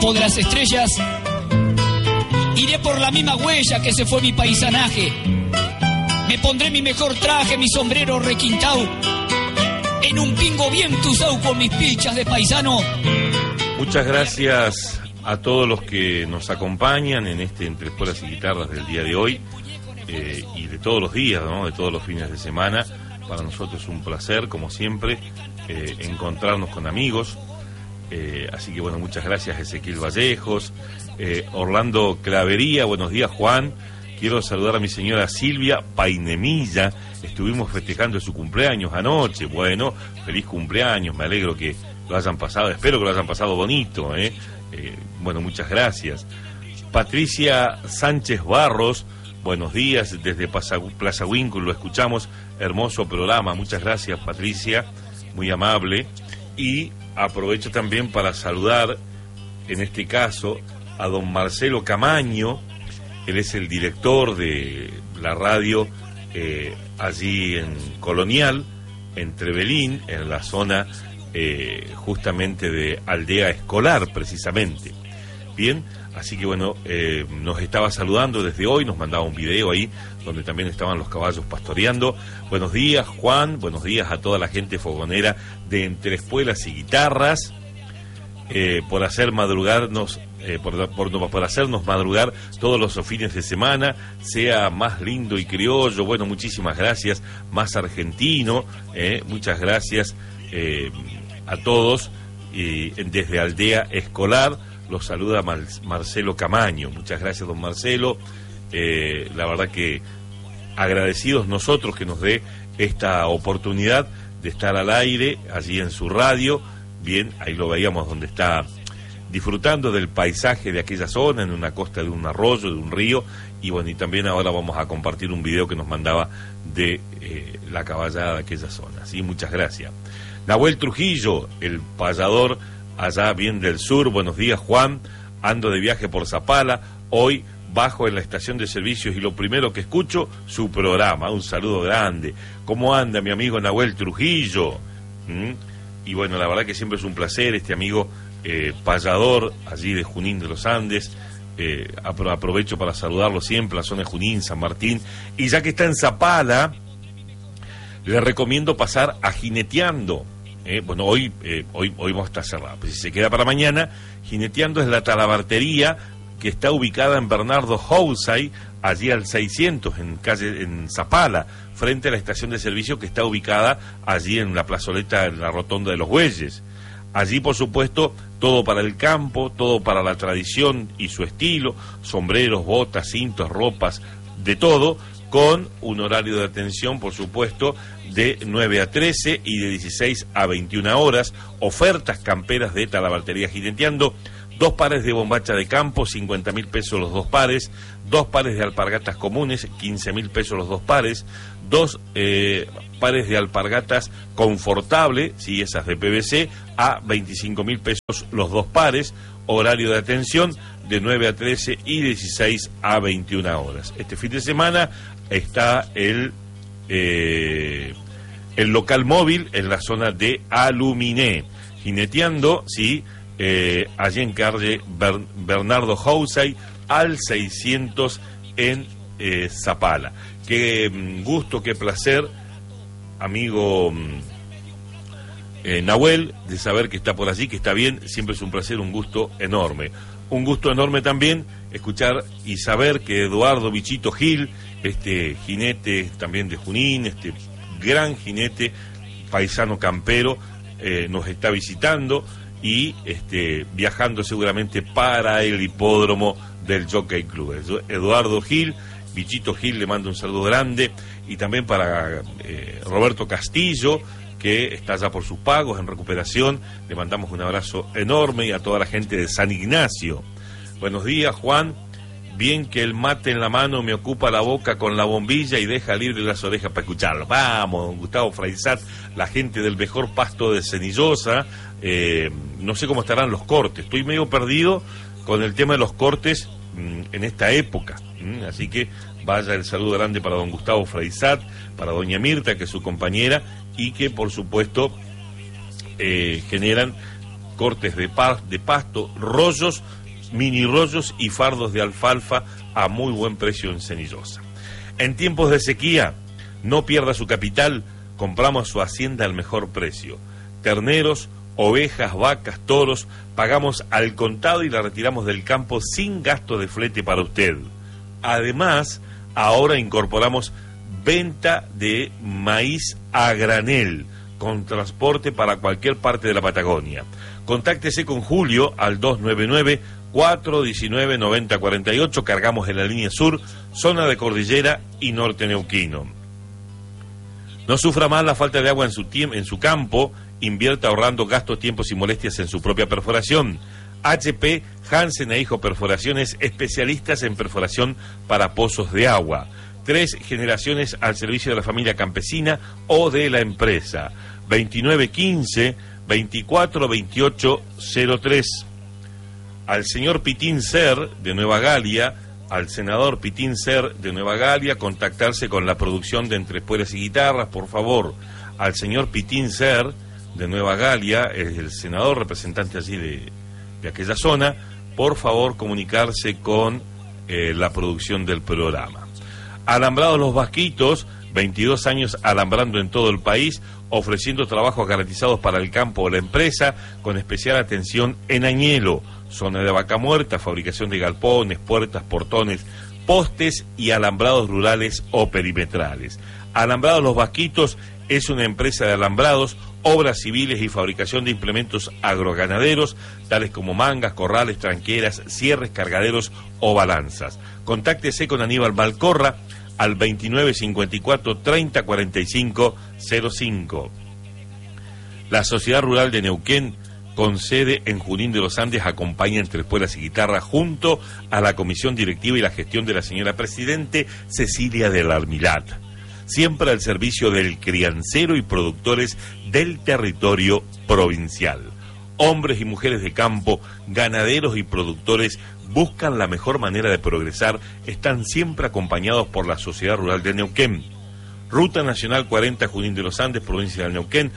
de las estrellas, iré por la misma huella que se fue mi paisanaje. Me pondré mi mejor traje, mi sombrero requintao, en un pingo bien tuzao con mis pilchas de paisano. Muchas gracias a todos los que nos acompañan en este Entre Espuelas y Guitarras del día de hoy, y de todos los días, ¿no? De todos los fines de semana. Para nosotros es un placer, como siempre, encontrarnos con amigos. Así que bueno, muchas gracias Ezequiel Vallejos, Orlando Clavería, buenos días Juan. Quiero saludar a mi señora Silvia Painemilla, estuvimos festejando su cumpleaños anoche. Bueno, feliz cumpleaños, me alegro que lo hayan pasado, espero que lo hayan pasado bonito, bueno, muchas gracias. Patricia Sánchez Barros, buenos días desde Plaza Winkle, lo escuchamos, hermoso programa, muchas gracias Patricia, muy amable. Y aprovecho también para saludar, en este caso, a don Marcelo Camaño. Él es el director de la radio allí en Colonial, en Trevelín, en la zona justamente de Aldea Escolar, precisamente. Bien, así que bueno, nos estaba saludando desde hoy, nos mandaba un video ahí donde también estaban los caballos pastoreando. Buenos días Juan, buenos días a toda la gente fogonera de Entre Espuelas y Guitarras, por hacer madrugarnos, por hacernos madrugar todos los fines de semana, sea más lindo y criollo. Bueno, muchísimas gracias, más argentino, muchas gracias a todos, desde Aldea Escolar los saluda Marcelo Camaño. Muchas gracias don Marcelo, la verdad que agradecidos nosotros que nos dé esta oportunidad de estar al aire allí en su radio. Bien, ahí lo veíamos donde está disfrutando del paisaje de aquella zona, en una costa de un arroyo, de un río, y bueno, y también ahora vamos a compartir un video que nos mandaba de la caballada de aquella zona. Sí, muchas gracias. Nahuel Trujillo, el payador allá bien del sur, buenos días Juan, ando de viaje por Zapala, hoy bajo en la estación de servicios y lo primero que escucho, su programa, un saludo grande. ¿Cómo anda mi amigo Nahuel Trujillo? Y bueno, la verdad que siempre es un placer, este amigo payador allí de Junín de los Andes. Aprovecho para saludarlo siempre, la zona de Junín, San Martín. Y ya que está en Zapala, le recomiendo pasar a Jineteando. Bueno, hoy vamos a estar cerrados, pues si se queda para mañana, Jineteando es la talabartería que está ubicada en Bernardo Housay, allí al 600, en Zapala, frente a la estación de servicio que está ubicada allí en la plazoleta, en la rotonda de los Bueyes. Allí, por supuesto, todo para el campo, todo para la tradición y su estilo, sombreros, botas, cintos, ropas, de todo, con un horario de atención, por supuesto, de 9 a 13 y de 16 a 21 horas, ofertas camperas de talabartería Jineteando, 2 pares de bombacha de campo, 50.000 pesos los 2 pares, 2 pares de alpargatas comunes, 15.000 pesos los 2 pares, 2 pares de alpargatas confortable, sí, esas de PVC, a 25.000 pesos los 2 pares, horario de atención de 9 a 13 y 16 a 21 horas. Este fin de semana está el local móvil en la zona de Aluminé, Jineteando, sí, allí en calle Bernardo Housay, al 600 en Zapala. Qué gusto, qué placer, amigo Nahuel, de saber que está por allí, que está bien. Siempre es un placer, un gusto enorme. Un gusto enorme también escuchar y saber que Eduardo Bichito Gil, este jinete también de Junín, este gran jinete paisano campero, nos está visitando y viajando seguramente para el hipódromo del Jockey Club. Eduardo Gil, Bichito Gil, le mando un saludo grande, y también para Roberto Castillo, que está ya por sus pagos en recuperación, le mandamos un abrazo enorme, y a toda la gente de San Ignacio. Buenos días Juan, bien que el mate en la mano me ocupa la boca con la bombilla y deja libre las orejas para escucharlo. Vamos, Gustavo Fraizat, la gente del mejor pasto de Cenillosa. No sé cómo estarán los cortes, estoy medio perdido con el tema de los cortes en esta época, así que vaya el saludo grande para don Gustavo Fraizat, para doña Mirta, que es su compañera, y que por supuesto generan cortes de pasto, rollos, mini rollos y fardos de alfalfa a muy buen precio en Cenillosa. En tiempos de sequía, no pierda su capital, compramos su hacienda al mejor precio. Terneros, ovejas, vacas, toros, pagamos al contado y la retiramos del campo sin gasto de flete para usted. Además, ahora incorporamos venta de maíz a granel, con transporte para cualquier parte de la Patagonia. Contáctese con Julio al 299-419-9048, cargamos en la línea sur, zona de Cordillera y Norte Neuquino. No sufra más la falta de agua en su campo, invierta ahorrando gastos, tiempos y molestias en su propia perforación. HP Hansen e Hijo Perforaciones, especialistas en perforación para pozos de agua. 3 generaciones al servicio de la familia campesina o de la empresa. 2915-242803. Al señor Pitín Ser de Nueva Galia, al senador Pitín Ser de Nueva Galia, contactarse con la producción de Entre Espuelas y Guitarras, por favor. Al señor Pitín Ser de Nueva Galia, es el senador representante allí de aquella zona, por favor comunicarse con la producción del programa. Alambrados Los Vasquitos, 22 años alambrando en todo el país, ofreciendo trabajos garantizados para el campo o la empresa, con especial atención en Añelo, zona de Vaca Muerta, fabricación de galpones, puertas, portones, postes y alambrados rurales o perimetrales. Alambrados Los Vasquitos es una empresa de alambrados, obras civiles y fabricación de implementos agroganaderos, tales como mangas, corrales, tranqueras, cierres, cargaderos o balanzas. Contáctese con Aníbal Malcorra al 2954-304505. La Sociedad Rural de Neuquén, con sede en Junín de los Andes, acompaña Entre Espuelas y Guitarras junto a la comisión directiva y la gestión de la señora presidente Cecilia del Armilat, siempre al servicio del criancero y productores del territorio provincial. Hombres y mujeres de campo, ganaderos y productores buscan la mejor manera de progresar, están siempre acompañados por la Sociedad Rural de Neuquén. Ruta Nacional 40, Junín de los Andes, provincia de Neuquén,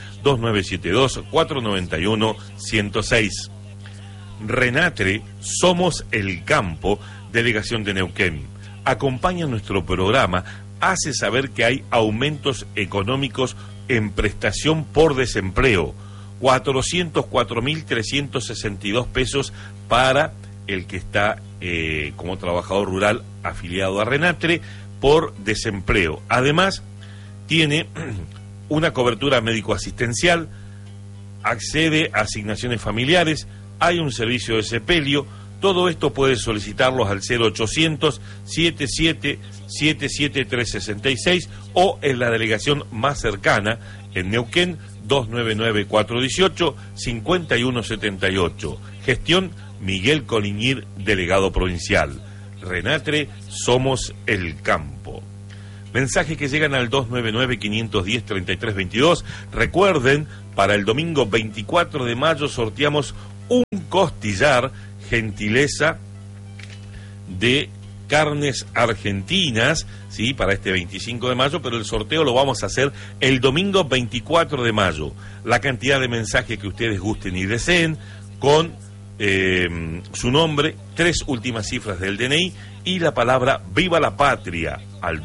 2972-491-106. Renatre, Somos el Campo, delegación de Neuquén. Acompaña nuestro programa, hace saber que hay aumentos económicos en prestación por desempleo, 404.362 pesos para el que está como trabajador rural afiliado a Renatre por desempleo. Además, tiene una cobertura médico-asistencial, accede a asignaciones familiares, hay un servicio de sepelio. Todo esto puede solicitarlos al 0800-77-77366 o en la delegación más cercana, en Neuquén, 299-418-5178. Gestión Miguel Coliñir, delegado provincial. Renatre, Somos el Campo. Mensajes que llegan al 299-510-3322. Recuerden, para el domingo 24 de mayo sorteamos un costillar, gentileza de Carnes Argentinas, sí, para este 25 de mayo, pero el sorteo lo vamos a hacer el domingo 24 de mayo. La cantidad de mensajes que ustedes gusten y deseen, con su nombre, 3 últimas cifras del DNI y la palabra Viva la Patria al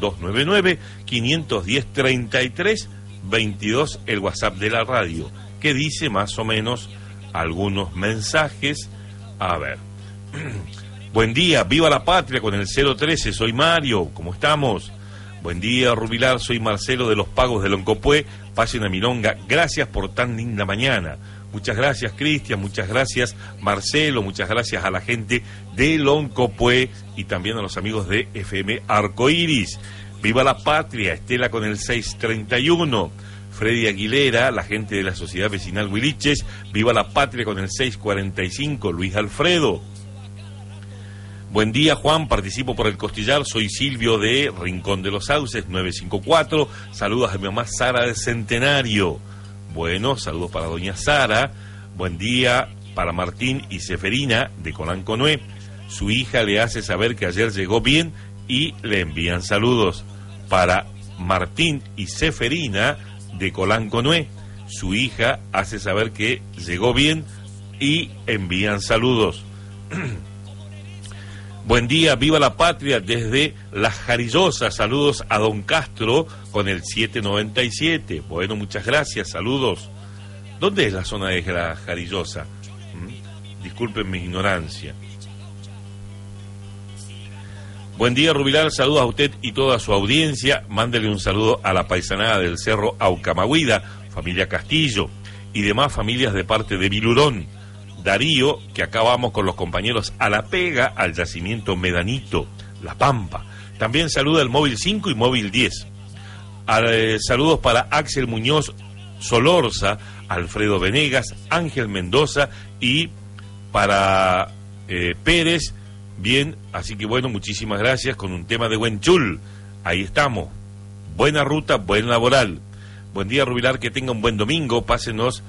299-510-3322, el WhatsApp de la radio, que dice más o menos algunos mensajes. A ver. Buen día, viva la patria con el 013, soy Mario, ¿cómo estamos? Buen día, Rubilar, soy Marcelo de los Pagos de Loncopué, pase una milonga, gracias por tan linda mañana. Muchas gracias, Cristian, muchas gracias, Marcelo, muchas gracias a la gente de Loncopué y también a los amigos de FM Arcoiris. Viva la patria, Estela con el 631. Freddy Aguilera, la gente de la Sociedad Vecinal Huiliches, viva la patria con el 645, Luis Alfredo. Buen día, Juan, participo por el costillar, soy Silvio de Rincón de los Sauces, 954, saludos a mi mamá Sara de Centenario. Bueno, saludos para doña Sara. Buen día para Martín y Seferina de Colanconué, su hija le hace saber que ayer llegó bien y le envían saludos. Para Martín y Seferina de Colanconué, su hija hace saber que llegó bien y envían saludos. Buen día, viva la patria desde Las Jarillosas. Saludos a don Castro con el 797. Bueno, muchas gracias, saludos. ¿Dónde es la zona de La Jarillosa? Disculpen mi ignorancia. Buen día, Rubilar, saludos a usted y toda su audiencia. Mándele un saludo a la paisanada del Cerro Aucamahuida, familia Castillo, y demás familias de parte de Bilurón. Darío, que acá vamos con los compañeros a la pega, al yacimiento Medanito, La Pampa. También saluda el móvil 5 y móvil 10. Saludos para Axel Muñoz Solorza, Alfredo Venegas, Ángel Mendoza y para Pérez. Bien, así que bueno, muchísimas gracias con un tema de Huenchul. Ahí estamos. Buena ruta, buen laboral. Buen día, Rubilar, que tenga un buen domingo. Pásenos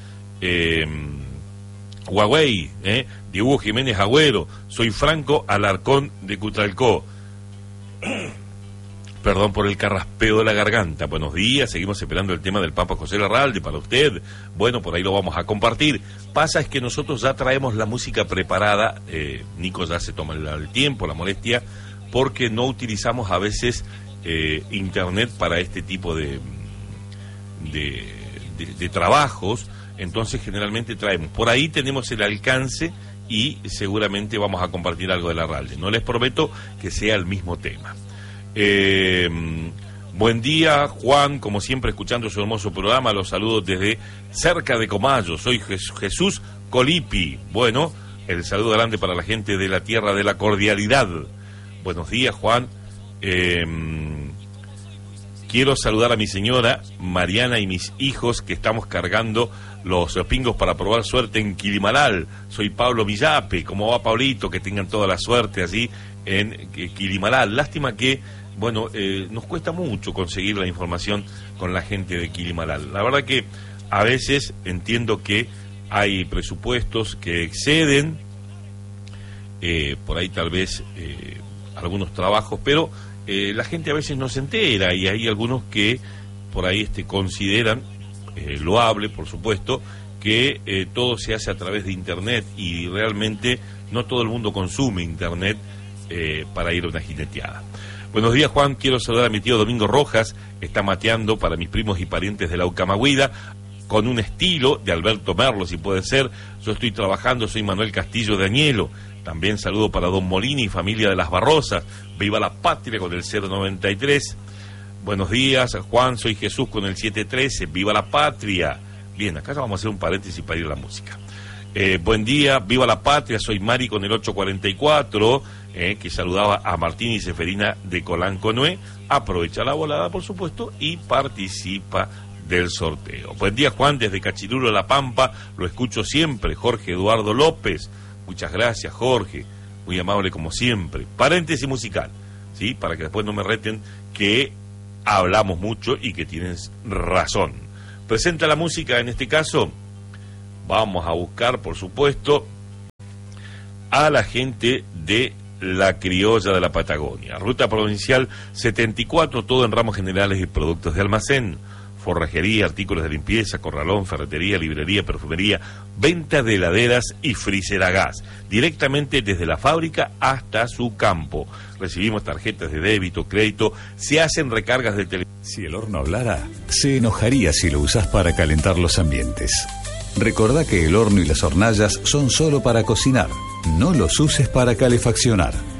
Huawei, Diego Jiménez Agüero. Soy Franco Alarcón de Cutralcó. Perdón por el carraspeo de la garganta. Buenos días, seguimos esperando el tema del Papa José Larralde para usted. Bueno, por ahí lo vamos a compartir. Pasa es que nosotros ya traemos la música preparada. Nico ya se toma el tiempo, la molestia, porque no utilizamos a veces internet para este tipo de trabajos. Entonces generalmente traemos. Por ahí tenemos el alcance y seguramente vamos a compartir algo de Larralde. No les prometo que sea el mismo tema. Buen día, Juan, como siempre escuchando su hermoso programa, los saludos desde cerca de Comayo. Soy Jesús Colipi. Bueno, el saludo grande para la gente de la tierra de la cordialidad. Buenos días, Juan. Quiero saludar a mi señora Mariana y mis hijos que estamos cargando los pingos para probar suerte en Quilimalal. Soy Pablo Villape. ¿Cómo va, Pablito? Que tengan toda la suerte allí en Quilimalal. Lástima que, bueno, nos cuesta mucho conseguir la información con la gente de Quilimalal. La verdad que a veces entiendo que hay presupuestos que exceden, por ahí tal vez algunos trabajos, pero la gente a veces no se entera y hay algunos que por ahí consideran, loable por supuesto, que todo se hace a través de internet y realmente no todo el mundo consume internet para ir a una jineteada. Buenos días, Juan, quiero saludar a mi tío Domingo Rojas, está mateando para mis primos y parientes de la Aucamahuida, con un estilo de Alberto Merlo, si puede ser. Yo estoy trabajando, soy Manuel Castillo de Añelo. También saludo para Don Molini y familia de Las Barrosas. Viva la patria con el 093. Buenos días, Juan, soy Jesús con el 713. Viva la patria. Bien, acá vamos a hacer un paréntesis para ir a la música. Buen día, viva la patria, soy Mari con el 844, que saludaba a Martín y Seferina de Colanconué. Aprovecha la volada, por supuesto, y participa del sorteo. Buen día, Juan, desde Cachirulo, La Pampa, lo escucho siempre, Jorge Eduardo López. Muchas gracias, Jorge, muy amable como siempre. Paréntesis musical, ¿sí? Para que después no me reten que hablamos mucho y que tienes razón. Presenta la música, en este caso vamos a buscar, por supuesto, a la gente de La Criolla de la Patagonia. Ruta provincial 74, todo en ramos generales y productos de almacén. Forrajería, artículos de limpieza, corralón, ferretería, librería, perfumería, venta de heladeras y freezer a gas. Directamente desde la fábrica hasta su campo. Recibimos tarjetas de débito, crédito, se hacen recargas de teléfono. Si el horno hablara, se enojaría si lo usás para calentar los ambientes. Recordá que el horno y las hornallas son solo para cocinar. No los uses para calefaccionar.